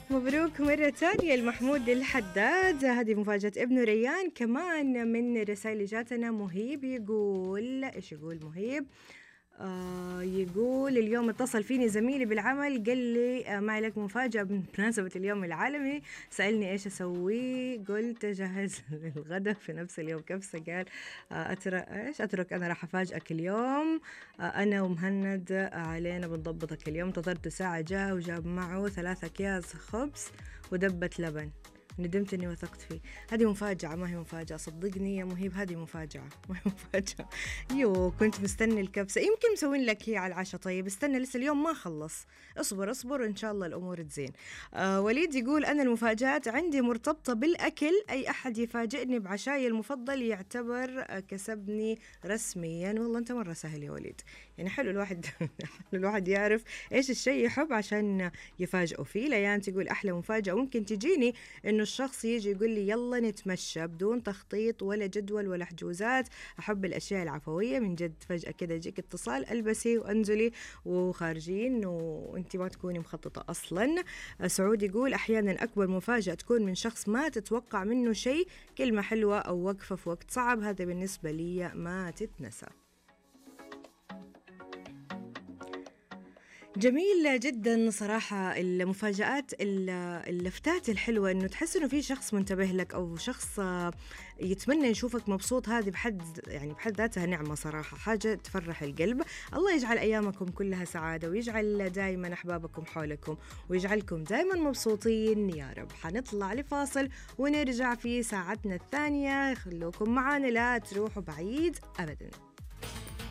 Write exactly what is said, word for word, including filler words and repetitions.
مبروك مرة تانية لمحمود الحداد، هذه مفاجأة ابنه ريان. كمان من الرسائل اللي جاتنا مهيب يقول، إيش يقول مهيب؟ آه يقول اليوم اتصل فيني زميلي بالعمل قال لي آه ما لك مفاجأة بمناسبة اليوم العالمي، سألني ايش اسوي، قلت اجهز للغدا في نفس اليوم كبسة، قال آه اترك ايش اترك انا راح افاجئك اليوم، آه انا ومهند آه علينا بنضبطك اليوم. انتظرته ساعة جاء وجاب معه ثلاثة اكياس خبز ودبة لبن، ندمت اني وثقت فيه. هذه مفاجأة ما هي مفاجأة، صدقني يا مهيب هذه مفاجأة ما هي مفاجأة. يو كنت مستني الكبسة، يمكن مسوين لك هي على العشاء. طيب استنى لسه اليوم ما خلص، اصبر اصبر ان شاء الله الامور تزين. آه وليد يقول انا المفاجآت عندي مرتبطة بالاكل، اي احد يفاجئني بعشاي المفضل يعتبر آه كسبني رسميا. والله انت مرة سهل يا وليد، يعني حلو الواحد حلو الواحد يعرف ايش الشيء يحب عشان يفاجئه فيه. ليان تقول احلى مفاجأة ممكن تجيني انه الشخص يجي يقول لي يلا نتمشى بدون تخطيط ولا جدول ولا حجوزات، أحب الأشياء العفوية من جد. فجأة كده يجيك اتصال البسي وانزلي وخارجين وانتي ما تكوني مخططة أصلا. سعود يقول أحيانا أكبر مفاجأة تكون من شخص ما تتوقع منه شيء، كلمة حلوة أو وقفة في وقت صعب، هذا بالنسبة لي ما تتنسى. جميل جدا صراحة المفاجآت، اللفتات الحلوة إنه تحس إنه في شخص منتبه لك أو شخص يتمنى يشوفك مبسوط، هذه بحد يعني بحد ذاتها نعمة صراحة، حاجة تفرح القلب. الله يجعل أيامكم كلها سعادة ويجعل دائما أحبابكم حولكم ويجعلكم دائما مبسوطين يا رب. حنطلع لفاصل ونرجع في ساعتنا الثانية، خلوكم معانا لا تروحوا بعيد أبدا.